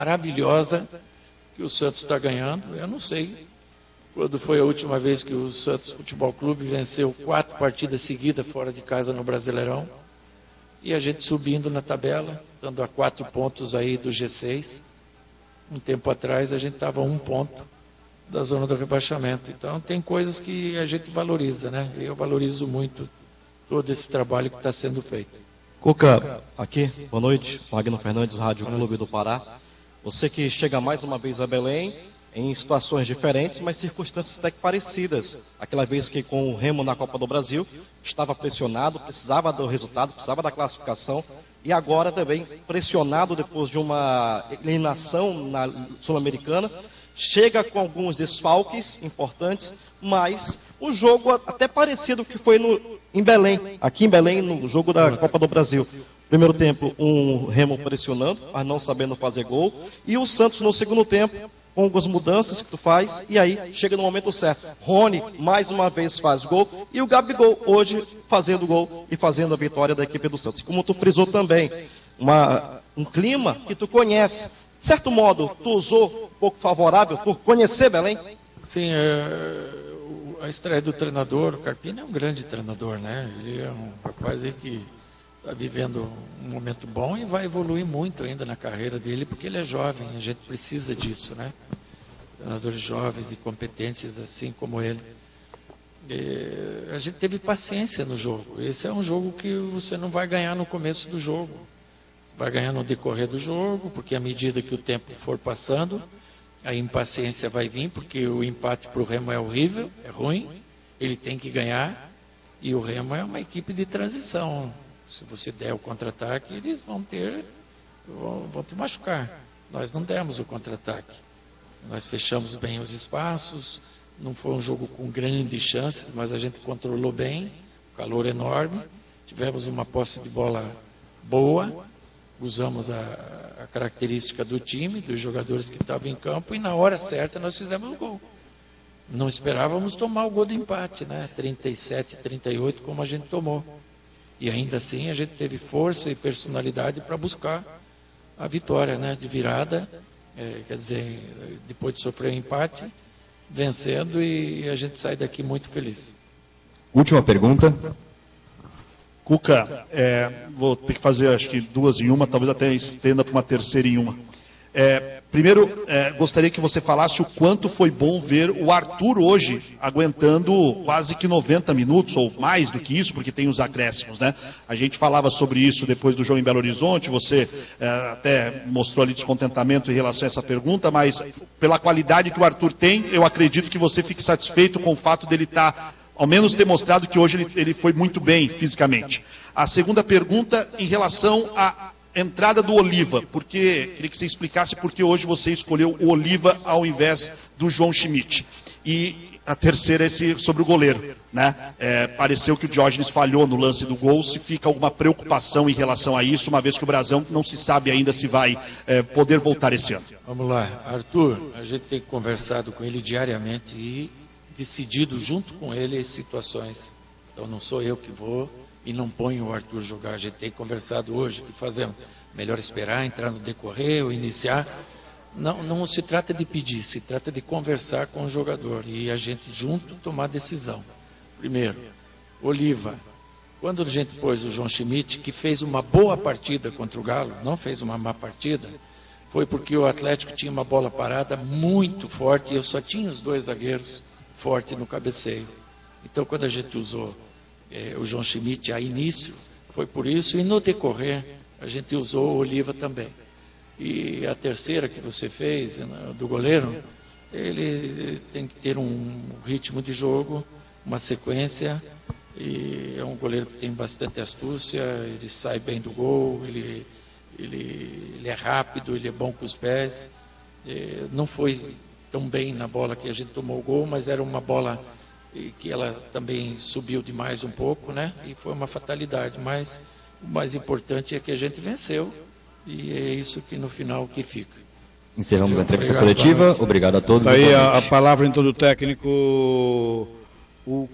maravilhosa que o Santos está ganhando. Eu não sei quando foi a última vez que o Santos Futebol Clube venceu 4 partidas seguidas fora de casa no Brasileirão. E a gente subindo na tabela, dando a 4 pontos aí do G6. Um tempo atrás a gente estava a 1 ponto da zona do rebaixamento. Então tem coisas que a gente valoriza, né? Eu valorizo muito todo esse trabalho que está sendo feito. Cuca, aqui, boa noite, Magno Fernandes, Rádio Clube do Pará. Você que chega mais uma vez a Belém, em situações diferentes, mas circunstâncias até que parecidas. Aquela vez que com o Remo na Copa do Brasil, estava pressionado, precisava do resultado, precisava da classificação, e agora também pressionado depois de uma eliminação na Sul-Americana, chega com alguns desfalques importantes, mas um jogo até parecido que foi em Belém, aqui em Belém, no jogo da Copa do Brasil. Primeiro tempo, um Remo pressionando, mas não sabendo fazer gol, e o Santos no segundo tempo, com algumas mudanças que tu faz, e aí chega no momento certo. Rony, mais uma vez, faz gol, e o Gabigol, hoje, fazendo gol e fazendo a vitória da equipe do Santos. E como tu frisou também, um clima que tu conhece. De certo modo, tu usou um pouco favorável por conhecer Belém? Sim, a estreia do treinador, o Carpini é um grande treinador, né? Ele é um rapaz aí que está vivendo um momento bom e vai evoluir muito ainda na carreira dele, porque ele é jovem, a gente precisa disso, né? Treinadores jovens e competentes assim como ele. A gente teve paciência no jogo. Esse é um jogo que você não vai ganhar no começo do jogo. Você vai ganhar no decorrer do jogo, porque à medida que o tempo for passando, a impaciência vai vir, porque o empate para o Remo é horrível, é ruim, ele tem que ganhar, e o Remo é uma equipe de transição. Se você der o contra-ataque, eles vão te machucar. Nós não demos o contra-ataque. Nós fechamos bem os espaços, não foi um jogo com grandes chances, mas a gente controlou bem, calor enorme, tivemos uma posse de bola boa, usamos a característica do time, dos jogadores que estavam em campo, e na hora certa nós fizemos o gol. Não esperávamos tomar o gol de empate, né? 37, 38, como a gente tomou. E ainda assim a gente teve força e personalidade para buscar a vitória, né, de virada, quer dizer, depois de sofrer o empate, vencendo, e a gente sai daqui muito feliz. Última pergunta. Cuca, vou ter que fazer acho que 2 em 1, talvez até estenda para uma terceira em 1. Primeiro, gostaria que você falasse o quanto foi bom ver o Arthur hoje aguentando quase que 90 minutos, ou mais do que isso, porque tem os acréscimos, né? A gente falava sobre isso depois do jogo em Belo Horizonte, você até mostrou ali descontentamento em relação a essa pergunta, mas pela qualidade que o Arthur tem, eu acredito que você fique satisfeito com o fato dele estar, ao menos demonstrado que hoje ele foi muito bem fisicamente. A segunda pergunta em relação à entrada do Oliva, porque queria que você explicasse por que hoje você escolheu o Oliva ao invés do João Schmidt. E a terceira é sobre o goleiro, né? Pareceu que o Diógenes falhou no lance do gol, se fica alguma preocupação em relação a isso, uma vez que o Brasão não se sabe ainda se vai poder voltar esse ano. Vamos lá, Arthur, a gente tem conversado com ele diariamente e decidido junto com ele as situações. Então não sou eu que vou e não ponho o Arthur jogar. A gente tem conversado hoje, o que fazemos? Melhor esperar, entrar no decorrer ou iniciar. Não se trata de pedir, se trata de conversar com o jogador e a gente junto tomar decisão. Primeiro, Oliva. Quando a gente pôs o João Schmidt, que fez uma boa partida contra o Galo, não fez uma má partida, foi porque o Atlético tinha uma bola parada muito forte e eu só tinha os 2 zagueiros fortes no cabeceio. Então quando a gente usou o João Schmidt a início, foi por isso, e no decorrer a gente usou o Oliva também. E a terceira que você fez, do goleiro, ele tem que ter um ritmo de jogo, uma sequência, e é um goleiro que tem bastante astúcia, ele sai bem do gol, ele é rápido, ele é bom com os pés. Não foi tão bem na bola que a gente tomou o gol, mas era uma bola que ela também subiu demais um pouco, né? E foi uma fatalidade, mas o mais importante é que a gente venceu e é isso que no final que fica. Encerramos a entrevista coletiva. Obrigado a todos. Daí a palavra então do técnico, o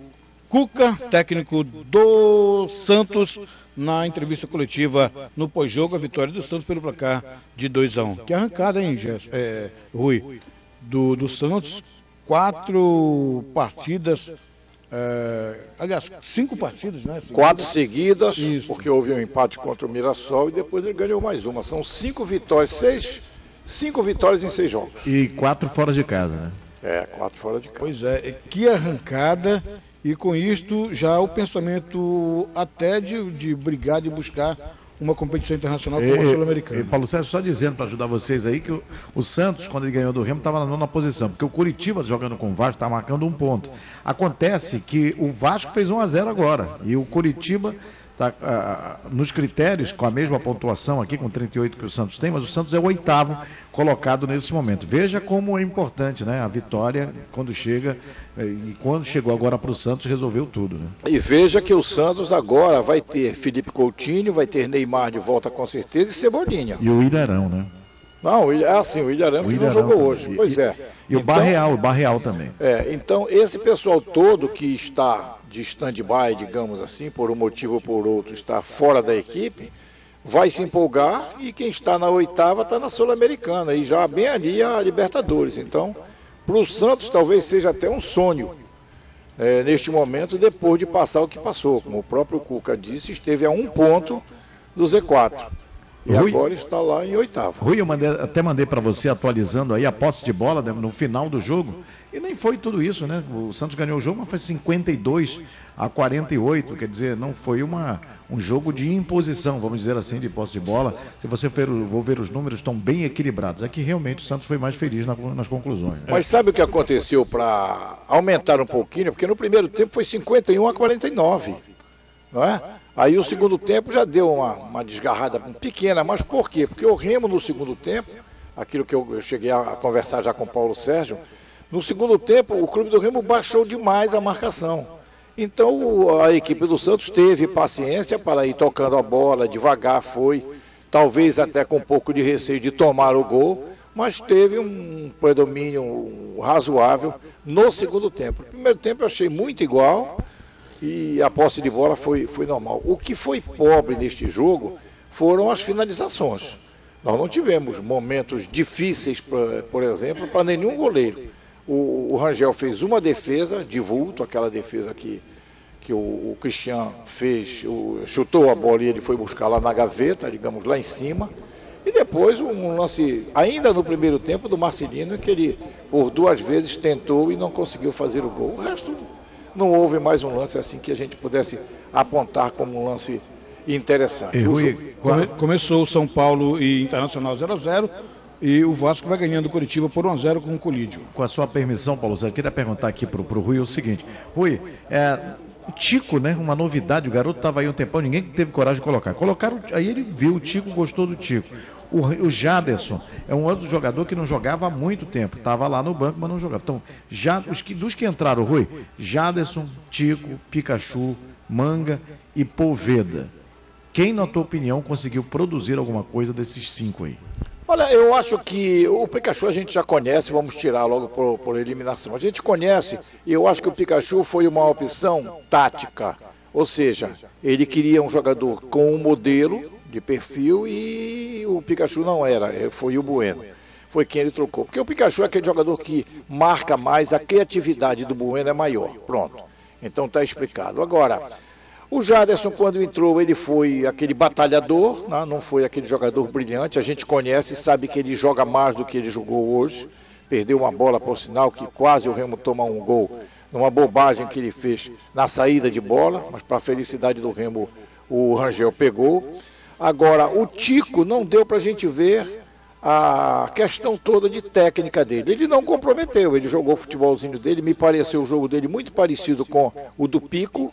Cuca, técnico do Santos, na entrevista coletiva no pós-jogo, a vitória do Santos pelo placar de 2-1. Que arrancada, hein, Rui? Do Santos, 4 partidas, aliás, 5 partidas, né? 4 seguidas, Isso. Porque houve um empate contra o Mirassol e depois ele ganhou mais uma. São 5 vitórias, 5 vitórias em 6 jogos. E 4 fora de casa, né? 4 fora de casa. Pois é, que arrancada, e com isto já o pensamento até de brigar, de buscar uma competição internacional como a Sul-Americana. E Paulo Sérgio, só dizendo para ajudar vocês aí que o Santos, quando ele ganhou do Remo, estava na 9ª posição, porque o Curitiba jogando com o Vasco está marcando 1 ponto. Acontece que o Vasco fez 1-0 agora, e o Curitiba está nos critérios, com a mesma pontuação aqui, com 38 que o Santos tem, mas o Santos é o 8º colocado nesse momento. Veja como é importante, né? A vitória, quando chega, e quando chegou agora para o Santos, resolveu tudo, né? E veja que o Santos agora vai ter Felipe Coutinho, vai ter Neymar de volta com certeza e Cebolinha. E o Ilharão, né? Não, o Ilharão que não jogou hoje. Pois é. E o Barreal também. Então esse pessoal todo que está de stand-by, digamos assim, por um motivo ou por outro, está fora da equipe, vai se empolgar, e quem está na 8ª está na Sul-Americana, e já bem ali a Libertadores. Então, para o Santos talvez seja até um sonho, neste momento, depois de passar o que passou. Como o próprio Cuca disse, esteve a 1 ponto do Z4. E Rui, agora está lá em 8º. Rui, eu até mandei para você, atualizando aí a posse de bola, né, no final do jogo, e nem foi tudo isso, né? O Santos ganhou o jogo, mas foi 52-48, quer dizer, não foi um jogo de imposição, vamos dizer assim, de posse de bola. Se você for ver os números, estão bem equilibrados. É que realmente o Santos foi mais feliz nas conclusões. Mas sabe o que aconteceu para aumentar um pouquinho? Porque no primeiro tempo foi 51-49, não é? Aí o segundo tempo já deu uma desgarrada pequena, mas por quê? Porque o Remo no segundo tempo, aquilo que eu cheguei a conversar já com o Paulo Sérgio, no segundo tempo o clube do Remo baixou demais a marcação. Então a equipe do Santos teve paciência para ir tocando a bola, devagar foi, talvez até com um pouco de receio de tomar o gol, mas teve um predomínio razoável no segundo tempo. No primeiro tempo eu achei muito igual, e a posse de bola foi normal. O que foi pobre neste jogo foram as finalizações. Nós não tivemos momentos difíceis, por exemplo, para nenhum goleiro. O Rangel fez uma defesa de vulto, aquela defesa que o Cristian fez, chutou a bola e ele foi buscar lá na gaveta, digamos, lá em cima. E depois um lance, ainda no primeiro tempo, do Marcelino, que ele por 2 vezes tentou e não conseguiu fazer o gol. O resto, não houve mais um lance assim que a gente pudesse apontar como um lance interessante. Começou o São Paulo e Internacional 0-0, e o Vasco vai ganhando o Curitiba por 1-0 com o Colídio. Com a sua permissão, Paulo Sérgio, eu queria perguntar aqui pro Rui o seguinte. Rui, o Tico, né, uma novidade, o garoto estava aí um tempão, ninguém teve coragem de colocar. Colocaram, aí ele viu o Tico, gostou do Tico. O Jaderson é um outro jogador que não jogava há muito tempo, estava lá no banco, mas não jogava. Então, dos que entraram, Rui, Jaderson, Tico, Pikachu, Manga e Poveda. Quem, na tua opinião, conseguiu produzir alguma coisa desses 5 aí? Olha, eu acho que o Pikachu a gente já conhece, vamos tirar logo por eliminação. A gente conhece, e eu acho que o Pikachu foi uma opção tática. Ou seja, ele queria um jogador com um modelo de perfil e o Pikachu não era, foi o Bueno. Foi quem ele trocou. Porque o Pikachu é aquele jogador que marca mais, a criatividade do Bueno é maior. Pronto. Então está explicado. Agora, o Jaderson, quando entrou, ele foi aquele batalhador, não foi aquele jogador brilhante. A gente conhece e sabe que ele joga mais do que ele jogou hoje. Perdeu uma bola, por sinal, que quase o Remo toma um gol, numa bobagem que ele fez na saída de bola, mas para a felicidade do Remo, o Rangel pegou. Agora, o Tico não deu para a gente ver a questão toda de técnica dele. Ele não comprometeu, ele jogou o futebolzinho dele, me pareceu o jogo dele muito parecido com o do Pico.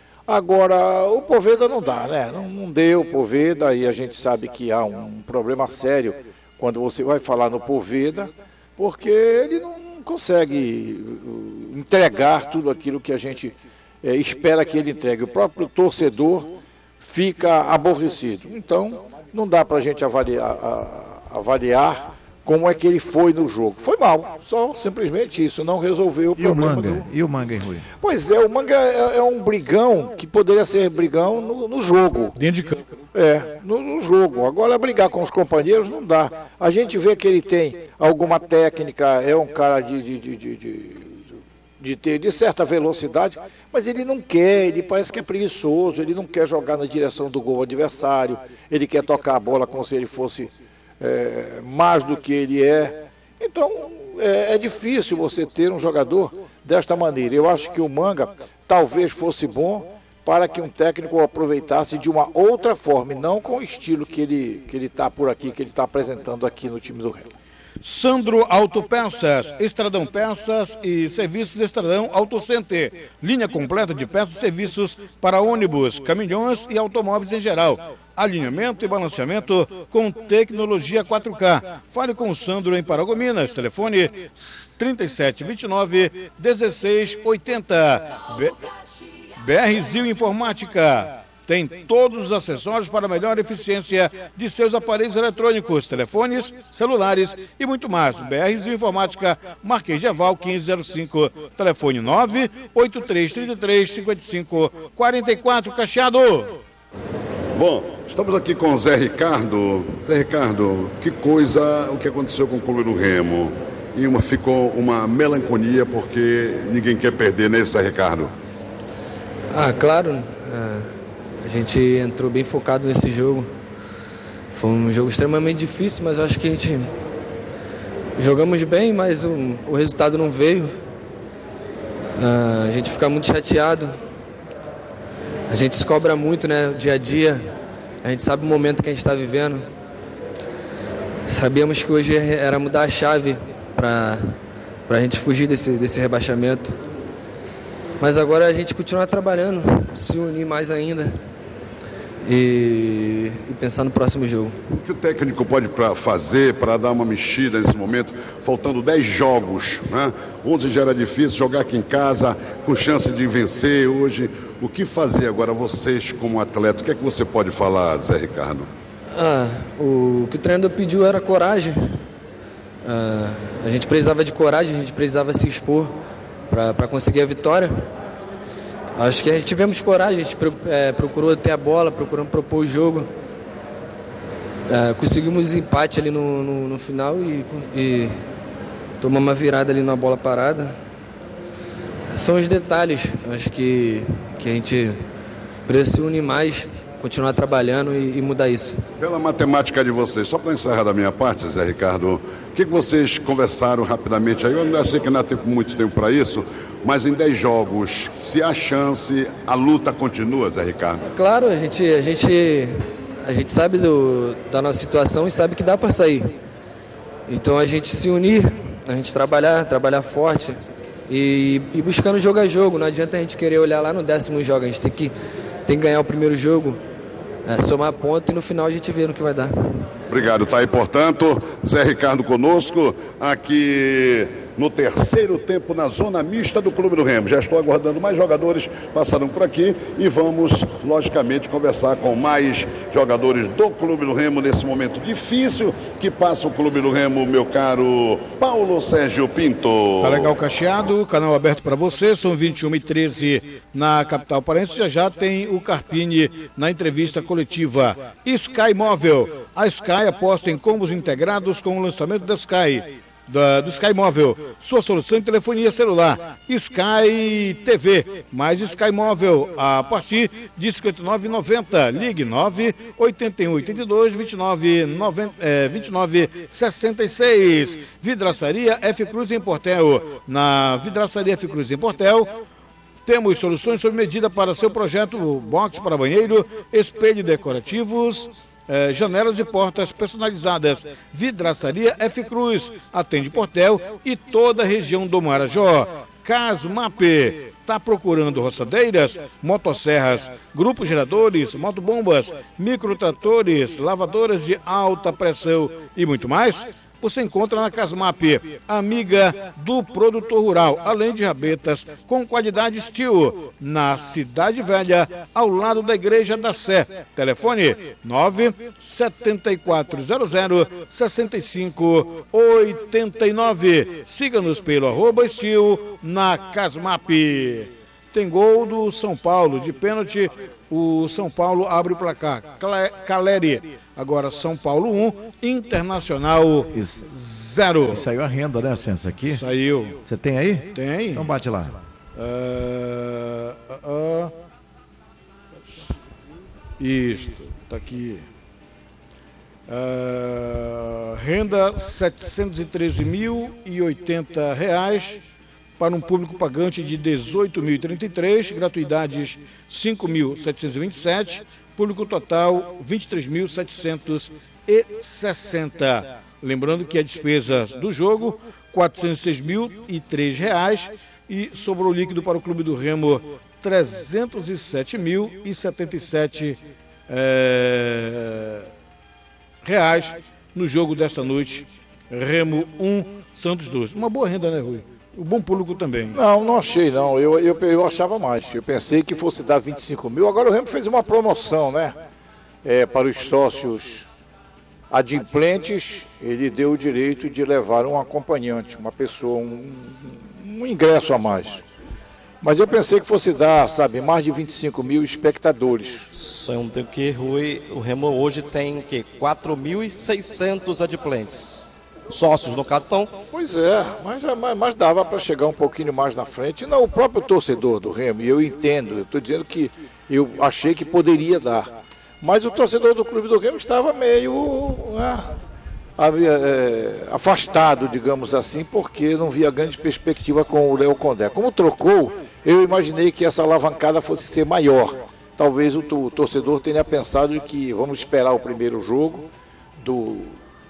Agora, o Poveda não dá, né? Não deu o Poveda, e a gente sabe que há um problema sério quando você vai falar no Poveda, porque ele não consegue entregar tudo aquilo que a gente espera que ele entregue. O próprio torcedor fica aborrecido. Então, não dá para a gente avaliar como é que ele foi no jogo. Foi mal, só simplesmente isso, não resolveu o problema. E o Manga, hein, Rui? Pois é, o Manga é um brigão que poderia ser brigão no jogo. Dentro de campo. No jogo. Agora brigar com os companheiros não dá. A gente vê que ele tem alguma técnica, é um cara de ter de certa velocidade, mas ele não quer, ele parece que é preguiçoso, ele não quer jogar na direção do gol adversário, ele quer tocar a bola como se ele fosse mais do que ele é. Então é difícil você ter um jogador desta maneira. Eu acho que o Manga talvez fosse bom para que um técnico o aproveitasse de uma outra forma, e não com o estilo que ele está por aqui, que ele está apresentando aqui no time do Remo. Sandro Autopeças, Estradão Peças e Serviços Estradão Autocenter. Linha completa de peças e serviços para ônibus, caminhões e automóveis em geral. Alinhamento e balanceamento com tecnologia 4K. Fale com o Sandro em Paragominas. Telefone 3729-1680. BRZil Informática. Tem todos os acessórios para melhor eficiência de seus aparelhos eletrônicos, telefones, celulares e muito mais. BRZil Informática, Marquês de Aval 1505, telefone 983335544, Cacheado. Bom, estamos aqui com o Zé Ricardo. Zé Ricardo, que coisa o que aconteceu com o Clube do Remo? E ficou uma melancolia porque ninguém quer perder, né, Zé Ricardo? Claro. A gente entrou bem focado nesse jogo. Foi um jogo extremamente difícil, mas eu acho que a gente jogamos bem, mas o resultado não veio. A gente fica muito chateado. A gente se cobra muito, né, dia a dia. A gente sabe o momento que a gente está vivendo. Sabíamos que hoje era mudar a chave para a gente fugir desse rebaixamento. Mas agora a gente continua trabalhando, se unir mais ainda e pensar no próximo jogo. O que o técnico pode fazer para dar uma mexida nesse momento, faltando 10 jogos, né? 11 já era difícil, jogar aqui em casa com chance de vencer hoje. O que fazer agora vocês como atleta? O que é que você pode falar, Zé Ricardo? O que o treinador pediu era coragem. A gente precisava de coragem, a gente precisava se expor para conseguir a vitória. Acho que a gente tivemos coragem, a gente procurou ter a bola, procuramos propor o jogo. Conseguimos empate ali no final e tomamos uma virada ali na bola parada. São os detalhes, acho que a gente precisa se unir mais, continuar trabalhando e mudar isso. Pela matemática de vocês, só para encerrar da minha parte, Zé Ricardo, o que vocês conversaram rapidamente aí? Eu não sei que não há muito tempo para isso, mas em 10 jogos, se há chance, a luta continua, Zé Ricardo? Claro, a gente sabe da nossa situação e sabe que dá para sair. Então a gente se unir, a gente trabalhar forte e buscando jogo a jogo. Não adianta a gente querer olhar lá no 10º jogo, a gente tem que ganhar o primeiro jogo, somar ponto e no final a gente vê no que vai dar. Obrigado, tá aí, portanto, Zé Ricardo conosco, aqui no terceiro tempo na zona mista do Clube do Remo. Já estou aguardando mais jogadores passarão por aqui e vamos, logicamente, conversar com mais jogadores do Clube do Remo nesse momento difícil que passa o Clube do Remo, meu caro Paulo Sérgio Pinto. Tá legal, Cacheado, canal aberto para você, são 21h13 na capital paraense. Já tem o Carpini na entrevista coletiva. Sky Móvel, a Sky aposta em combos integrados com o lançamento da Sky. Do Sky Móvel, sua solução de telefonia celular, Sky TV, mais Sky Móvel, a partir de R$ 59,90, ligue 98182-2966, Vidraçaria F Cruz em Portel, na Vidraçaria F Cruz em Portel, temos soluções sob medida para seu projeto, box para banheiro, espelho decorativos, janelas e portas personalizadas. Vidraçaria F Cruz, atende Portel e toda a região do Marajó. Casmap, está procurando roçadeiras, motosserras, grupos geradores, motobombas, microtratores, lavadoras de alta pressão e muito mais? você encontra na Casmap, amiga do produtor rural, além de rabetas com qualidade Steel, na Cidade Velha, ao lado da Igreja da Sé. Telefone 97400-6589. Siga-nos pelo @Steel na Casmap. Tem gol do São Paulo, de pênalti, o São Paulo abre o placar. Caleri, agora São Paulo 1, Internacional 0. Saiu a renda, né, Sensa, aqui? Saiu. Você tem aí? Tem. Então bate lá. Isto, tá aqui. Renda R$ 713.080 para um público pagante de 18.033, gratuidades 5.727, público total 23.760. Lembrando que a despesa do jogo R$ 406.003 e sobrou líquido para o Clube do Remo R$ 307.077 reais no jogo desta noite. Remo 1, Santos 2. Uma boa renda, né, Rui? O bom público também. Não achei, não. Eu achava mais. Eu pensei que fosse dar 25 mil. Agora o Remo fez uma promoção, né? Para os sócios adimplentes, ele deu o direito de levar um acompanhante, uma pessoa, um ingresso a mais. Mas eu pensei que fosse dar, sabe, mais de 25 mil espectadores. Só um tempo que, Rui, o Remo hoje tem 4.600 adimplentes. Sócios, no caso, estão... Pois é, mas dava para chegar um pouquinho mais na frente. Não, o próprio torcedor do Remo, e eu entendo, eu estou dizendo que eu achei que poderia dar. Mas o torcedor do Clube do Remo estava meio afastado, digamos assim, porque não via grande perspectiva com o Léo Condé. Como trocou, eu imaginei que essa alavancada fosse ser maior. Talvez o torcedor tenha pensado que vamos esperar o primeiro jogo do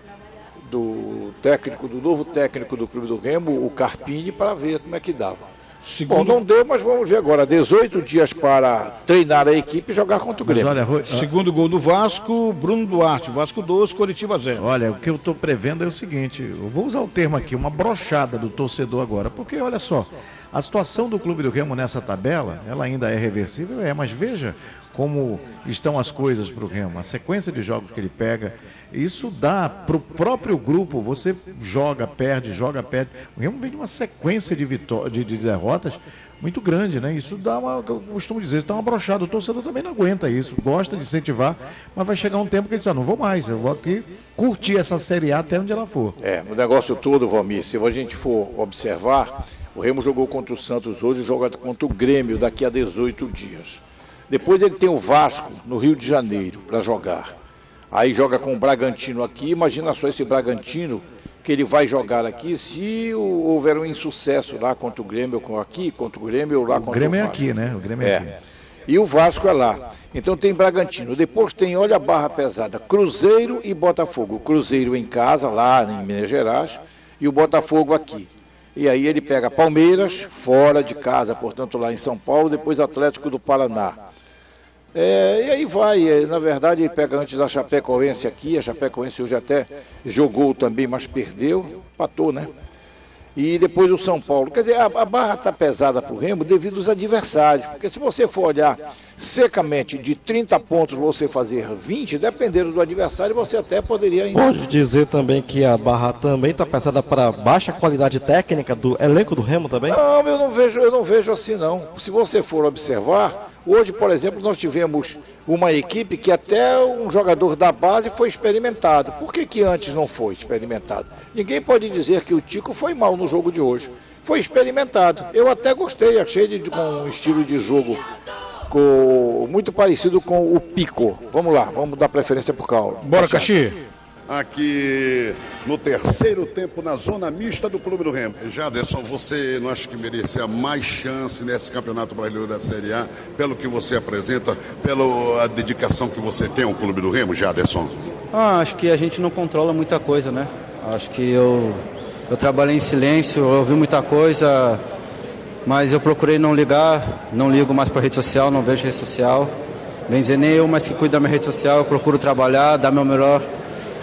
novo técnico do Clube do Remo, o Carpini, para ver como é que dava. Bom, não deu, mas vamos ver agora. 18 dias para treinar a equipe e jogar contra o Grêmio. Olha, segundo gol do Vasco, Bruno Duarte. Vasco 2, Coritiba 0. Olha, o que eu estou prevendo é o seguinte, eu vou usar o termo aqui, uma brochada do torcedor agora, porque olha só, a situação do Clube do Remo nessa tabela, ela ainda é reversível, mas veja como estão as coisas para o Remo, a sequência de jogos que ele pega, isso dá para o próprio grupo, você joga, perde. O Remo vem de uma sequência de derrotas muito grande, né? Isso dá eu costumo dizer, isso dá uma brochada, o torcedor também não aguenta isso, gosta de incentivar, mas vai chegar um tempo que ele diz, não vou mais, eu vou aqui curtir essa Série A até onde ela for. O negócio todo, Valmir, se a gente for observar, o Remo jogou contra o Santos hoje, joga contra o Grêmio daqui a 18 dias. Depois ele tem o Vasco no Rio de Janeiro para jogar. Aí joga com o Bragantino aqui, imagina só esse Bragantino que ele vai jogar aqui se houver um insucesso lá contra o Grêmio, aqui contra o Grêmio ou lá contra o Vasco. O Grêmio é aqui, né? O Grêmio é aqui. E o Vasco é lá. Então tem Bragantino. Depois tem, olha a barra pesada, Cruzeiro e Botafogo. O Cruzeiro em casa, lá em Minas Gerais, e o Botafogo aqui. E aí ele pega Palmeiras, fora de casa, portanto lá em São Paulo, depois Atlético do Paraná. E aí vai, na verdade ele pega antes da Chapecoense aqui, a Chapecoense hoje até jogou também, mas perdeu, empatou, né? E depois o São Paulo. Quer dizer, a barra está pesada para o Remo devido aos adversários, porque se você for olhar secamente, de 30 pontos você fazer 20, dependendo do adversário, você até poderia ainda... Pode dizer também que a barra também está pesada para baixa qualidade técnica do elenco do Remo também? Não, eu não vejo assim não. Se você for observar, hoje, por exemplo, nós tivemos uma equipe que até um jogador da base foi experimentado. Por que antes não foi experimentado? Ninguém pode dizer que o Tico foi mal no jogo de hoje. Foi experimentado. Eu até gostei, achei com um estilo de jogo muito parecido com o Pico. Vamos lá, vamos dar preferência pro Caio. Bora, Caxi. Aqui no terceiro tempo na zona mista do Clube do Remo. Jaderson, você não acha que merecia mais chance nesse Campeonato Brasileiro da Série A, pelo que você apresenta, pela dedicação que você tem ao Clube do Remo, Jaderson? Acho que a gente não controla muita coisa, né? Acho que eu trabalhei em silêncio, eu ouvi muita coisa, mas eu procurei não ligo mais para rede social, não vejo rede social. Bem dizer, nem eu, mas que cuido da minha rede social, eu procuro trabalhar, dar meu melhor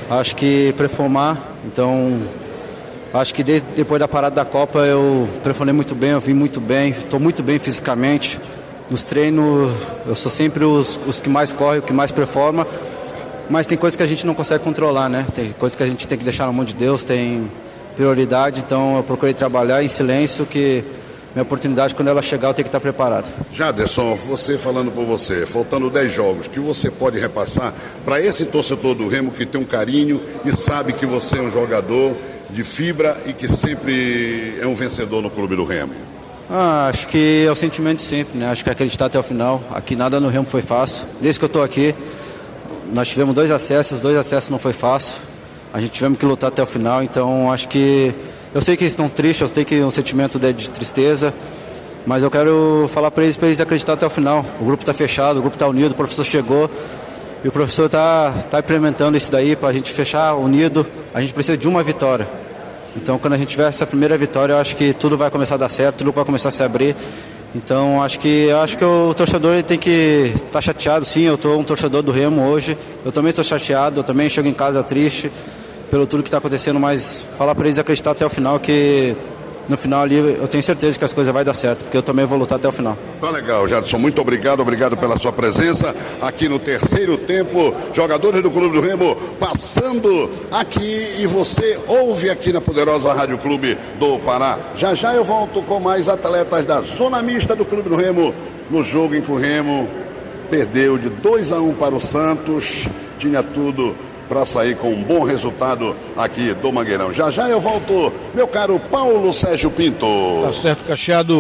acho que performar. Então, acho que depois da parada da Copa eu performei muito bem, eu vim muito bem, estou muito bem fisicamente. Nos treinos eu sou sempre os que mais correm, o que mais performa, mas tem coisas que a gente não consegue controlar, né? Tem coisas que a gente tem que deixar na mão de Deus, tem prioridade, então eu procurei trabalhar em silêncio, que minha oportunidade, quando ela chegar, eu tenho que estar preparado. Jaderson, você falando por você, faltando 10 jogos, que você pode repassar para esse torcedor do Remo que tem um carinho e sabe que você é um jogador de fibra e que sempre é um vencedor no clube do Remo? Acho que é o sentimento de sempre, né? Acho que acreditar até o final. Aqui nada no Remo foi fácil. Desde que eu estou aqui, nós tivemos 2 acessos, 2 acessos não foi fácil. A gente tivemos que lutar até o final, então acho que... Eu sei que eles estão tristes, eu sei que é um sentimento de tristeza, mas eu quero falar para eles acreditar até o final. O grupo está fechado, o grupo está unido, o professor chegou e o professor está implementando isso daí para a gente fechar unido. A gente precisa de uma vitória. Então, quando a gente tiver essa primeira vitória, eu acho que tudo vai começar a dar certo, tudo vai começar a se abrir. Então, acho que o torcedor tem que estar chateado, sim. Eu estou um torcedor do Remo hoje, eu também estou chateado, eu também chego em casa triste pelo tudo que está acontecendo, mas falar para eles acreditar até o final, que no final ali eu tenho certeza que as coisas vão dar certo, porque eu também vou lutar até o final. Tá legal, Jadson, muito obrigado pela sua presença aqui no terceiro tempo. Jogadores do Clube do Remo passando aqui e você ouve aqui na poderosa Rádio Clube do Pará. Já já eu volto com mais atletas da zona mista do Clube do Remo, no jogo em que o Remo perdeu de 2-1 para o Santos, tinha tudo para sair com um bom resultado aqui do Mangueirão. Já já eu volto, meu caro Paulo Sérgio Pinto. Tá certo, Cacheado.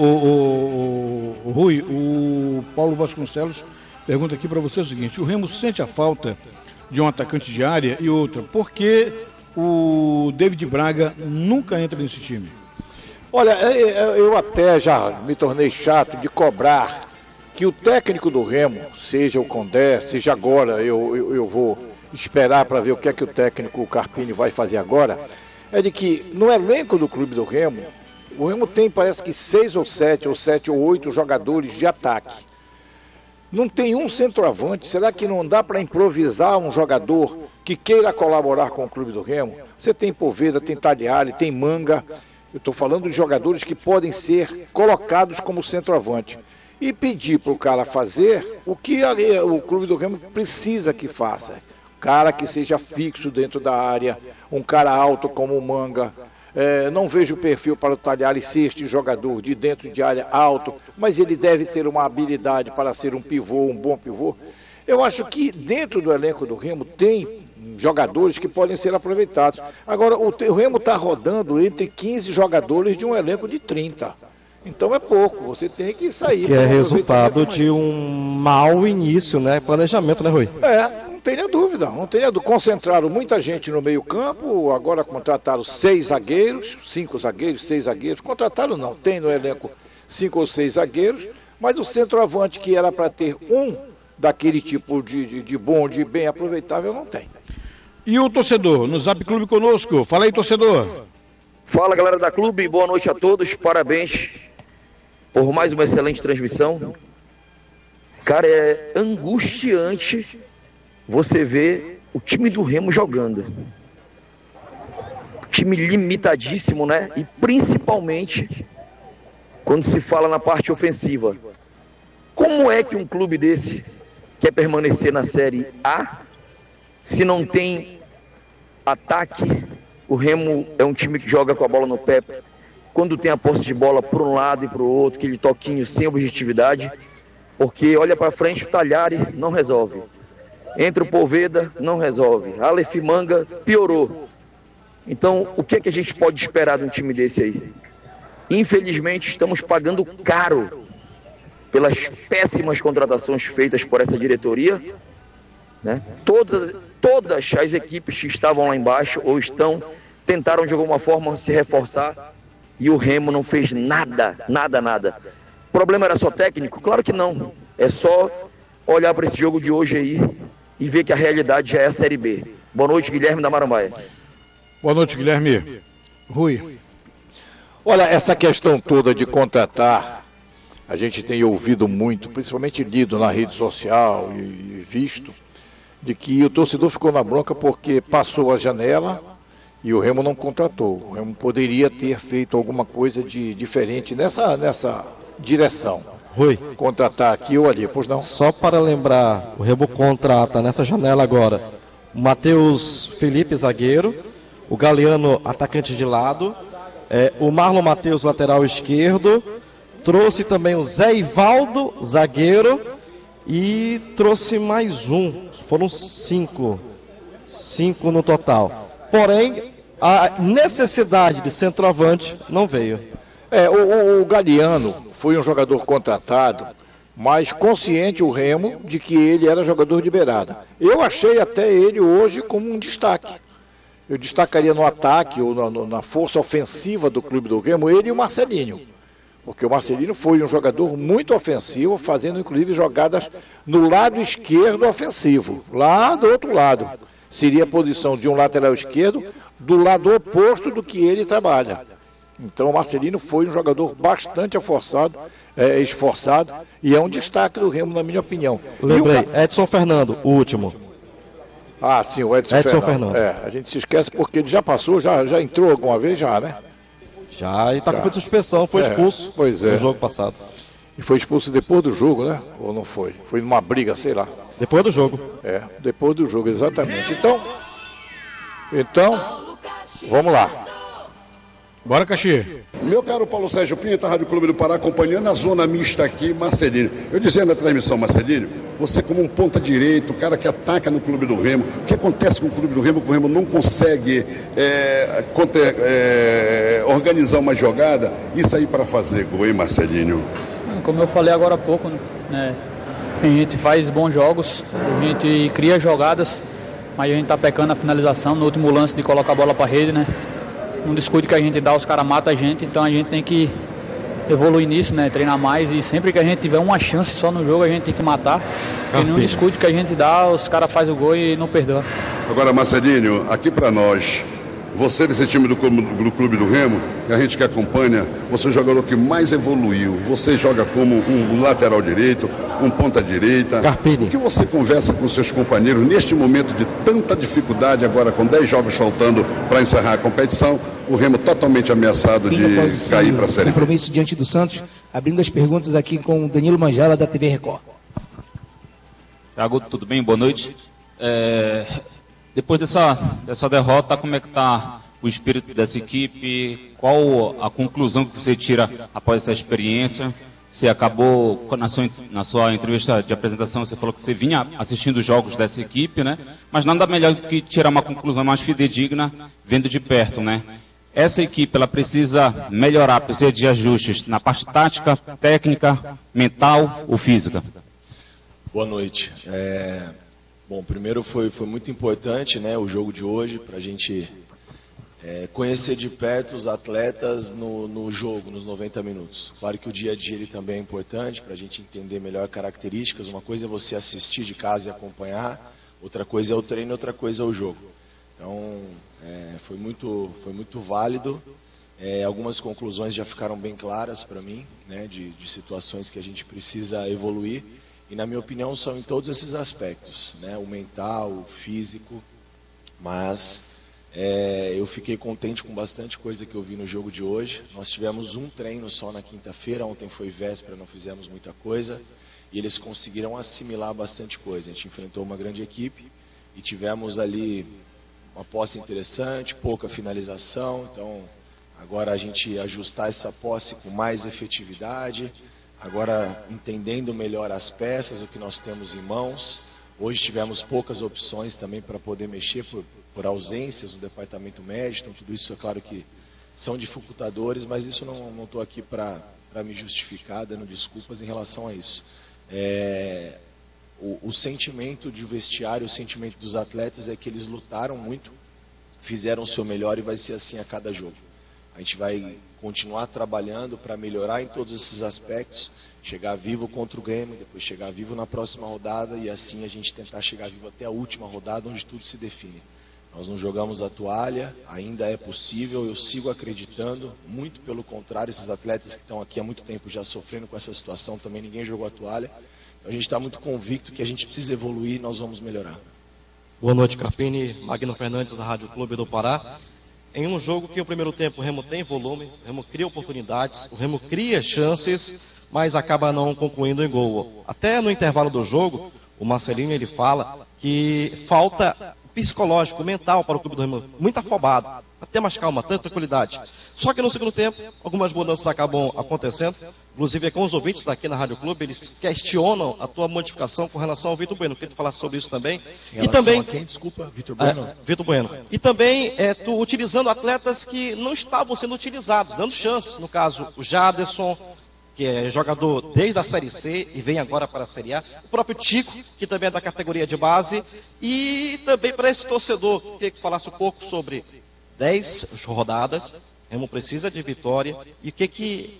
O Rui, o Paulo Vasconcelos pergunta aqui para você o seguinte: o Remo sente a falta de um atacante de área e outra, por que o David Braga nunca entra nesse time? Olha, eu até já me tornei chato de cobrar que o técnico do Remo, seja o Condé, seja agora, eu vou esperar para ver o que é que o técnico Carpini vai fazer agora, é de que no elenco do Clube do Remo, o Remo tem, parece que 6 ou 7 ou 8 jogadores de ataque. Não tem um centroavante. Será que não dá para improvisar um jogador que queira colaborar com o Clube do Remo? Você tem Poveda, tem Tagliari, tem Manga. Eu estou falando de jogadores que podem ser colocados como centroavante. E pedir para o cara fazer o que o Clube do Remo precisa que faça. Cara que seja fixo dentro da área, um cara alto como o Manga. Não vejo perfil para o Tagliari ser este jogador de dentro de área alto, mas ele deve ter uma habilidade para ser um pivô, um bom pivô. Eu acho que dentro do elenco do Remo tem jogadores que podem ser aproveitados. Agora, o Remo está rodando entre 15 jogadores de um elenco de 30. Então é pouco, você tem que sair. Que é resultado de um mau início, né? Planejamento, né, Rui? Não tenha dúvida. Concentraram muita gente no meio campo, agora contrataram 6 zagueiros, 5 zagueiros, 6 zagueiros. Contrataram não, tem no elenco 5 ou 6 zagueiros, mas o centroavante que era para ter um daquele tipo de bom, de bem aproveitável, não tem. E o torcedor, no Zap Clube conosco. Fala aí, torcedor. Fala, galera da Clube, boa noite a todos, parabéns por mais uma excelente transmissão. Cara, é angustiante você ver o time do Remo jogando. Time limitadíssimo, né? E principalmente quando se fala na parte ofensiva. Como é que um clube desse quer permanecer na Série A se não tem ataque? O Remo é um time que joga com a bola no pé. Quando tem a posse de bola por um lado e para o outro, aquele toquinho sem objetividade, porque olha para frente, o Tagliari não resolve. Entra o Poveda, não resolve. Aleph Manga piorou. Então, o que é que a gente pode esperar de um time desse aí? Infelizmente, estamos pagando caro pelas péssimas contratações feitas por essa diretoria, né? Todas as equipes que estavam lá embaixo ou tentaram de alguma forma se reforçar e o Remo não fez nada. O problema era só técnico? Claro que não. É só olhar para esse jogo de hoje aí e ver que a realidade já é a Série B. Boa noite, Guilherme da Marambaia. Boa noite, Guilherme. Rui. Olha, essa questão toda de contratar, a gente tem ouvido muito, principalmente lido na rede social e visto, de que o torcedor ficou na bronca porque passou a janela e o Remo não contratou. O Remo poderia ter feito alguma coisa de diferente nessa direção. Rui. Contratar aqui ou ali, pois não? Só para lembrar, o Remo contrata nessa janela agora o Matheus Felipe, zagueiro, o Galeano, atacante de lado, o Marlon Matheus, lateral esquerdo, trouxe também o Zé Ivaldo, zagueiro, e trouxe mais um, foram 5 no total. Porém, a necessidade de centroavante não veio. O Galeano foi um jogador contratado, mas consciente o Remo de que ele era jogador de beirada. Eu achei até ele hoje como um destaque. Eu destacaria no ataque ou na força ofensiva do clube do Remo, ele e o Marcelinho. Porque o Marcelinho foi um jogador muito ofensivo, fazendo inclusive jogadas no lado esquerdo ofensivo, lá do outro lado. Seria a posição de um lateral esquerdo do lado oposto do que ele trabalha. Então o Marcelino foi um jogador bastante esforçado e é um destaque do Remo, na minha opinião. Lembrei, Edson Fernando, o último. Ah, sim, o Edson Fernando. A gente se esquece porque ele já passou, já entrou alguma vez, né? Já, e está com suspensão, foi expulso no jogo passado. E foi expulso depois do jogo, né? Ou não foi? Foi numa briga, sei lá. Depois do jogo. Depois do jogo, exatamente. Então, vamos lá. Bora, Caxi. Meu caro Paulo Sérgio Pinto, Rádio Clube do Pará, acompanhando a zona mista aqui, Marcelinho. Eu dizia na transmissão, Marcelinho, você como um ponta direito, o cara que ataca no Clube do Remo, o que acontece com o Clube do Remo, que o Remo não consegue organizar uma jogada e sair para fazer gol, hein, Marcelinho? Como eu falei agora há pouco, né? A gente faz bons jogos, a gente cria jogadas, mas a gente está pecando na finalização, no último lance de colocar a bola para a rede, né? Um descuido que a gente dá, os caras matam a gente, então a gente tem que evoluir nisso, né? Treinar mais e sempre que a gente tiver uma chance só no jogo, a gente tem que matar. E nenhum descuido que a gente dá, os caras fazem o gol e não perdoam. Agora, Marcelinho, aqui para nós, você desse time do Clube do Remo, que a gente que acompanha, você é o jogador que mais evoluiu. Você joga como um lateral direito, um ponta direita. Carpini. O que você conversa com seus companheiros neste momento de tanta dificuldade, agora com 10 jogos faltando para encerrar a competição, o Remo totalmente ameaçado de cair para a Série B? Compromisso diante do Santos, abrindo as perguntas aqui com o Danilo Manjala, da TV Record. Thiago, tudo bem? Boa noite. Depois dessa derrota, como é que está o espírito dessa equipe? Qual a conclusão que você tira após essa experiência? Você acabou, na sua entrevista de apresentação, você falou que você vinha assistindo os jogos dessa equipe, né? Mas nada melhor do que tirar uma conclusão mais fidedigna vendo de perto, né? Essa equipe, ela precisa melhorar, precisa de ajustes na parte tática, técnica, mental ou física? Boa noite. Bom, primeiro foi muito importante, né, o jogo de hoje, para a gente conhecer de perto os atletas no jogo, nos 90 minutos. Claro que o dia a dia ele também é importante, para a gente entender melhor características. Uma coisa é você assistir de casa e acompanhar, outra coisa é o treino, outra coisa é o jogo. Então, foi muito válido. Algumas conclusões já ficaram bem claras para mim, né, de situações que a gente precisa evoluir. E, na minha opinião, são em todos esses aspectos, né? O mental, o físico, mas eu fiquei contente com bastante coisa que eu vi no jogo de hoje. Nós tivemos um treino só na quinta-feira, ontem foi véspera, não fizemos muita coisa, e eles conseguiram assimilar bastante coisa. A gente enfrentou uma grande equipe e tivemos ali uma posse interessante, pouca finalização, então agora a gente ajustar essa posse com mais efetividade. Agora, entendendo melhor as peças, o que nós temos em mãos. Hoje tivemos poucas opções também para poder mexer por ausências no departamento médico. Então, tudo isso é claro que são dificultadores, mas isso não estou aqui para me justificar, dando desculpas em relação a isso. O sentimento de vestiário, o sentimento dos atletas é que eles lutaram muito, fizeram o seu melhor e vai ser assim a cada jogo. A gente vai continuar trabalhando para melhorar em todos esses aspectos, chegar vivo contra o Grêmio, depois chegar vivo na próxima rodada e assim a gente tentar chegar vivo até a última rodada, onde tudo se define. Nós não jogamos a toalha, ainda é possível, eu sigo acreditando, muito pelo contrário, esses atletas que estão aqui há muito tempo já sofrendo com essa situação, também ninguém jogou a toalha. Então a gente está muito convicto que a gente precisa evoluir e nós vamos melhorar. Boa noite, Carpini. Magno Fernandes, da Rádio Clube do Pará. Em um jogo que o primeiro tempo o Remo tem volume, o Remo cria oportunidades, o Remo cria chances, mas acaba não concluindo em gol. Até no intervalo do jogo, o Marcelinho ele fala que falta psicológico, mental para o clube do Remo, muito afobado, até mais calma, tanta tranquilidade. Só que no segundo tempo, algumas mudanças acabam acontecendo, inclusive com os ouvintes daqui na Rádio Clube, eles questionam a tua modificação com relação ao Vitor Bueno. Queria falar sobre isso também. E também, quem? Desculpa, Vitor Bueno? Vitor Bueno. E também tu utilizando atletas que não estavam sendo utilizados, dando chances. No caso, o Jaderson, que é jogador desde a Série C e vem agora para a Série A. O próprio Tico, que também é da categoria de base. E também para esse torcedor, que queria que falasse um pouco sobre 10 rodadas, Remo precisa de vitória. E o que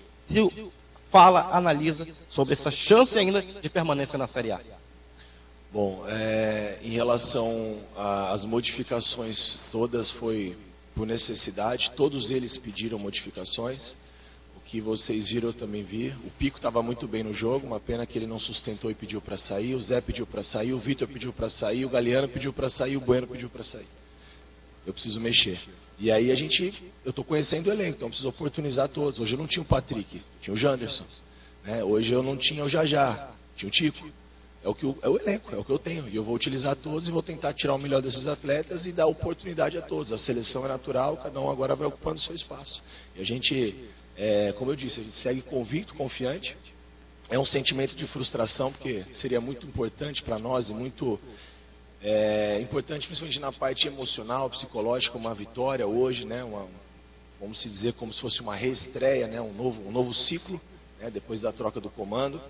fala, analisa sobre essa chance ainda de permanência na Série A? Bom, em relação às modificações, todas foi por necessidade, todos eles pediram modificações. Que vocês viram, eu também vi. O Pico estava muito bem no jogo, uma pena que ele não sustentou e pediu para sair. O Zé pediu para sair, o Vitor pediu para sair, o Galeano pediu para sair, o Bueno pediu para sair. Eu preciso mexer. E aí eu estou conhecendo o elenco, então eu preciso oportunizar todos. Hoje eu não tinha o Patrick, tinha o Janderson. Né? Hoje eu não tinha o Jajá, tinha o Tico. É o elenco, é o que eu tenho. E eu vou utilizar todos e vou tentar tirar o melhor desses atletas e dar oportunidade a todos. A seleção é natural, cada um agora vai ocupando o seu espaço. E a gente... como eu disse, a gente segue convicto, confiante. É um sentimento de frustração, porque seria muito importante para nós e muito importante, principalmente na parte emocional, psicológica, uma vitória hoje, né? Vamos se dizer como se fosse uma reestreia, né? um novo ciclo, né? Depois da troca do comando.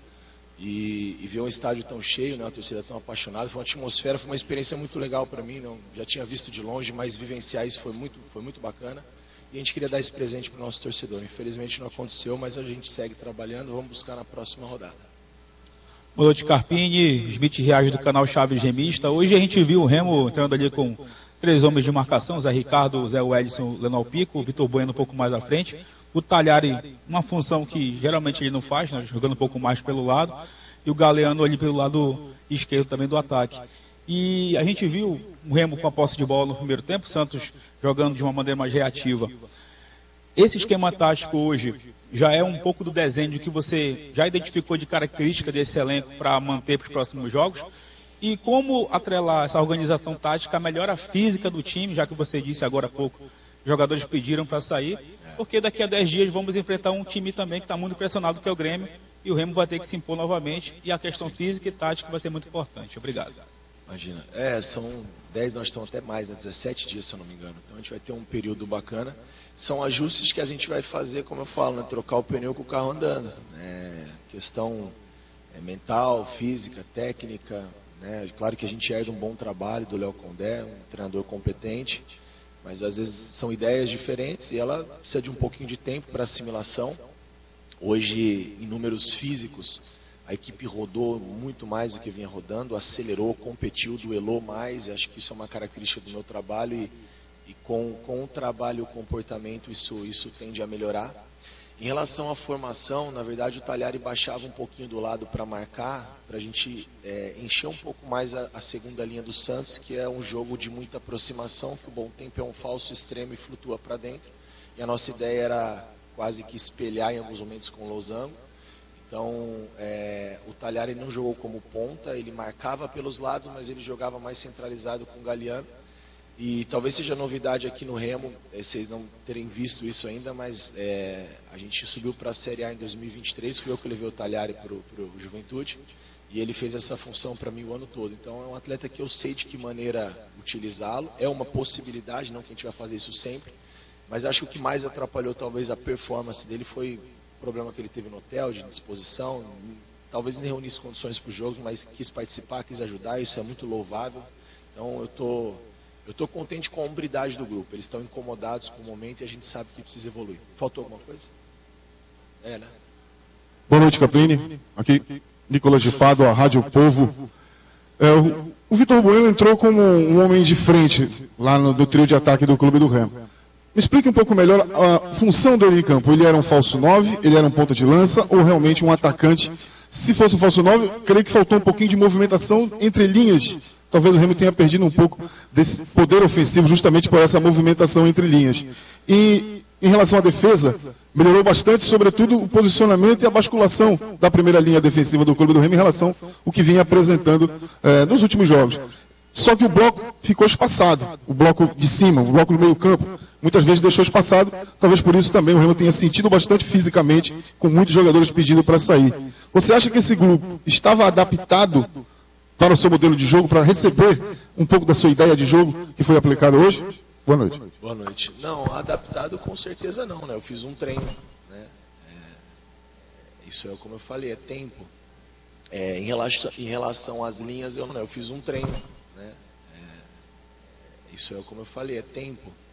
E ver um estádio tão cheio, né? Uma torcida tão apaixonada, foi uma atmosfera, foi uma experiência muito legal para mim. Já tinha visto de longe, mas vivenciar isso foi muito bacana. E a gente queria dar esse presente para o nosso torcedor. Infelizmente não aconteceu, mas a gente segue trabalhando. Vamos buscar na próxima rodada. Boa noite, Carpini. Smith reage do canal Chaves Remista. Hoje a gente viu o Remo entrando ali com 3 homens de marcação. Zé Ricardo, Zé Wellison, Lenal Pico, o Vitor Bueno um pouco mais à frente. O Talhari, uma função que geralmente ele não faz, né, jogando um pouco mais pelo lado. E o Galeano ali pelo lado esquerdo também do ataque. E a gente viu o Remo com a posse de bola no primeiro tempo, Santos jogando de uma maneira mais reativa. Esse esquema tático hoje já é um pouco do desenho que você já identificou de característica desse elenco para manter para os próximos jogos? E como atrelar essa organização tática à melhora física do time, já que você disse agora há pouco, jogadores pediram para sair, porque daqui a 10 dias vamos enfrentar um time também que está muito pressionado, que é o Grêmio, e o Remo vai ter que se impor novamente, e a questão física e tática vai ser muito importante. Obrigado. Imagina, são 10, nós estamos até mais, né? 17 dias, se eu não me engano. Então a gente vai ter um período bacana. São ajustes que a gente vai fazer, como eu falo, né? Trocar o pneu com o carro andando. Questão mental, física, técnica. Né? Claro que a gente herda um bom trabalho do Léo Condé, um treinador competente, mas às vezes são ideias diferentes e ela precisa de um pouquinho de tempo para assimilação. Hoje, em números físicos, a equipe rodou muito mais do que vinha rodando, acelerou, competiu, duelou mais. Acho que isso é uma característica do meu trabalho e com o trabalho e o comportamento isso tende a melhorar. Em relação à formação, na verdade o Talhari baixava um pouquinho do lado para marcar, para a gente encher um pouco mais a segunda linha do Santos, que é um jogo de muita aproximação, que o Bom Tempo é um falso extremo e flutua para dentro. E a nossa ideia era quase que espelhar em alguns momentos com o Losango. Então, o Talhari não jogou como ponta, ele marcava pelos lados, mas ele jogava mais centralizado com o Galeano. E talvez seja novidade aqui no Remo, vocês não terem visto isso ainda, mas a gente subiu para a Série A em 2023, fui eu que levei o Talhari para o Juventude, e ele fez essa função para mim o ano todo. Então é um atleta que eu sei de que maneira utilizá-lo, é uma possibilidade, não que a gente vai fazer isso sempre, mas acho que o que mais atrapalhou talvez a performance dele foi o problema que ele teve no hotel, de disposição, talvez nem reunisse condições para o jogo, mas quis participar, quis ajudar, isso é muito louvável. Então eu estou contente com a hombridade do grupo. Eles estão incomodados com o momento e a gente sabe que precisa evoluir. Faltou alguma coisa? Né? Boa noite, Caprini. Aqui, Nicolas de Fado, a Rádio Povo. O Vitor Bueno entrou como um homem de frente lá do trio de ataque do Clube do Remo. Me explique um pouco melhor a função dele em campo. Ele era um falso 9, ele era um ponta de lança ou realmente um atacante? Se fosse um falso 9, creio que faltou um pouquinho de movimentação entre linhas talvez o Remo tenha perdido um pouco desse poder ofensivo justamente por essa movimentação entre linhas. E em relação à defesa, melhorou bastante, sobretudo o posicionamento e a basculação da primeira linha defensiva do Clube do Remo em relação ao que vinha apresentando nos últimos jogos. Só que o bloco ficou espaçado, o bloco de cima, o bloco do meio campo, muitas vezes deixou espaçado, talvez por isso também o Remo tenha sentido bastante fisicamente, com muitos jogadores pedindo para sair. Você acha que esse grupo estava adaptado para o seu modelo de jogo, para receber um pouco da sua ideia de jogo que foi aplicada hoje? Boa noite. Boa noite. Não, adaptado com certeza não, né? Eu fiz um treino, né? Isso é como eu falei, é tempo. Em relação às linhas, eu fiz um treino, né? Isso é como eu falei, é tempo.